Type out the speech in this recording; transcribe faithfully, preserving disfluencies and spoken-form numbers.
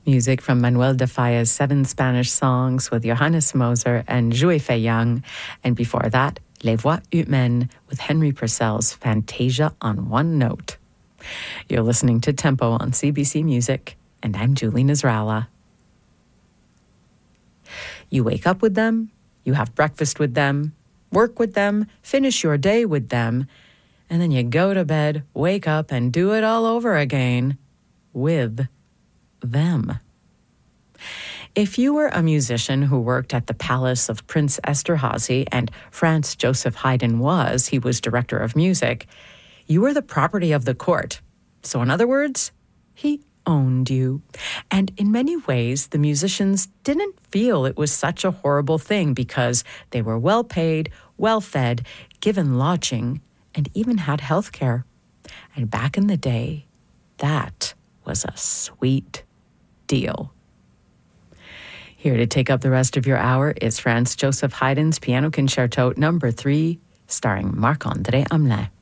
Music from Manuel de Falla's Seven Spanish Songs with Johannes Moser and Joué Fay-Young. And before that, Les Voix Humaines with Henry Purcell's Fantasia on One Note. You're listening to Tempo on C B C Music, and I'm Julie Nasrallah. You wake up with them, you have breakfast with them, work with them, finish your day with them, and then you go to bed, wake up, and do it all over again with them. If you were a musician who worked at the palace of Prince Esterhazy, and Franz Joseph Haydn was, he was director of music, you were the property of the court. So in other words, he owned you. And in many ways, the musicians didn't feel it was such a horrible thing because they were well paid, well fed, given lodging, and even had health care. And back in the day, that was a sweet deal. Here to take up the rest of your hour is Franz Joseph Haydn's Piano Concerto number three, starring Marc-André Hamelin.